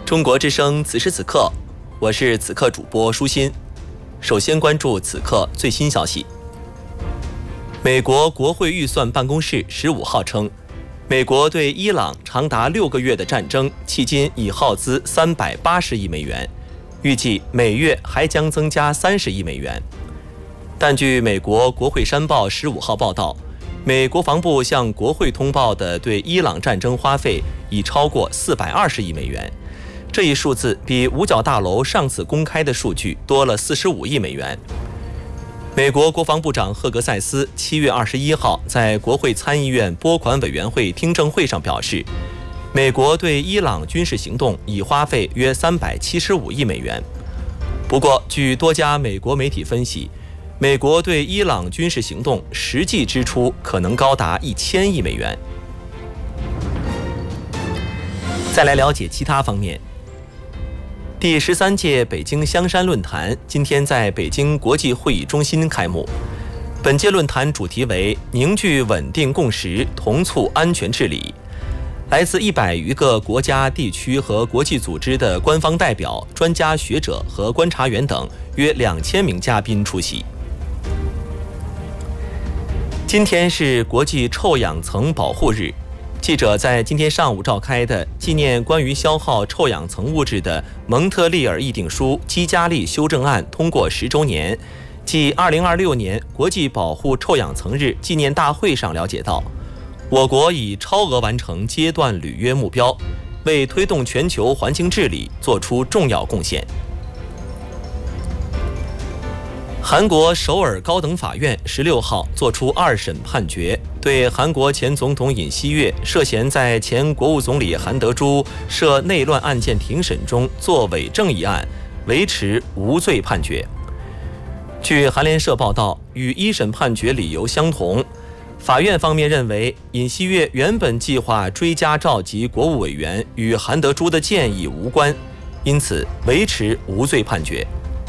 中国之声此时此刻，我是此刻主播舒心。首先关注此刻最新消息。美国国会预算办公室15号称，美国对伊朗长达6个月的战争迄今已耗资380亿美元，预计每月还将增加30亿美元。但据美国国会山报15号报道，美国防部向国会通报的对伊朗战争花费已超过420亿美元，这一数字比五角大楼上次公开的数据多了45亿美元。美国国防部长赫格塞斯7月21号在国会参议院拨款委员会听证会上表示，美国对伊朗军事行动已花费约375亿美元。不过，据多家美国媒体分析，美国对伊朗军事行动实际支出可能高达1000亿美元。再来了解其他方面。第13届北京香山论坛今天在北京国际会议中心开幕。本届论坛主题为凝聚稳定共识，同促安全治理。来自100余个国家、地区和国际组织的官方代表、专家学者和观察员等约2000名嘉宾出席。今天是国际臭氧层保护日。记者在今天上午召开的纪念关于消耗臭氧层物质的蒙特利尔议定书基加利修正案通过10周年，即2026年国际保护臭氧层日纪念大会上了解到，我国已超额完成阶段履约目标，为推动全球环境治理做出重要贡献。韩国首尔高等法院16号作出2审判决，对韩国前总统尹锡悦涉嫌在前国务总理韩德洙涉内乱案件庭审中作伪证一案维持无罪判决。据韩联社报道，与1审判决理由相同，法院方面认为尹锡悦原本计划追加召集国务委员与韩德洙的建议无关，因此维持无罪判决。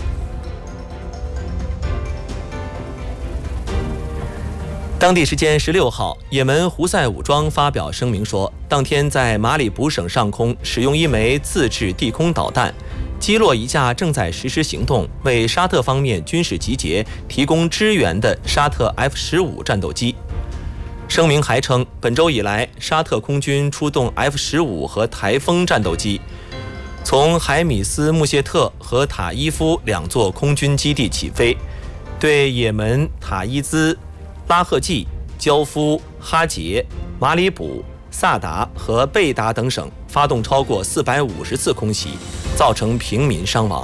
当地时间16号，也门胡塞武装发表声明说，当天在马里卜省上空使用一枚自制地空导弹，击落一架正在实施行动、为沙特方面军事集结提供支援的沙特 F-15战斗机。声明还称，本周以来，沙特空军出动 F-15和台风战斗机，从海米斯穆谢特和塔伊夫2座空军基地起飞，对也门塔伊兹、拉赫季、焦夫、哈杰、马里卜、萨达和贝达等省发动超过450次空袭，造成平民伤亡。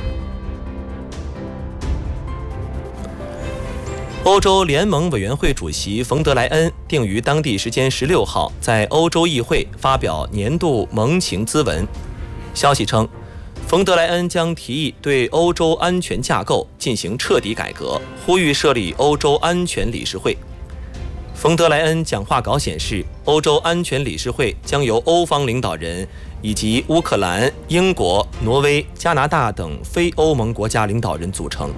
欧洲联盟委员会主席冯德莱恩定于当地时间16号在欧洲议会发表年度盟情咨文。消息称，冯德莱恩将提议对欧洲安全架构进行彻底改革，呼吁设立欧洲安全理事会。冯德莱恩讲话稿显示，欧洲安全理事会将由欧方领导人以及乌克兰、英国、挪威、加拿大等非欧盟国家领导人组成。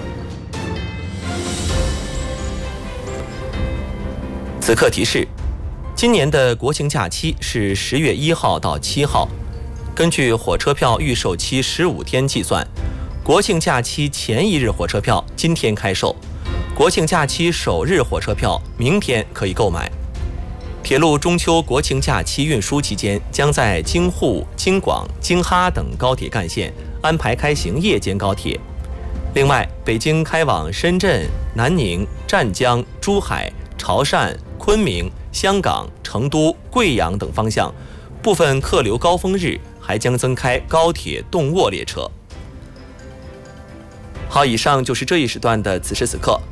此刻提示，今年的国庆假期是10月1号到7号。根据火车票预售期15天计算，国庆假期前一日火车票今天开售，国庆假期首日火车票明天可以购买。铁路中秋国庆假期运输期间，将在京沪、京广、京哈等高铁干线安排开行夜间高铁。另外，北京开往深圳、南宁、湛江、珠海、潮汕、昆明、香港、成都、贵阳等方向，部分客流高峰日还将增开高铁动卧列车。好，以上就是这一时段的此时此刻。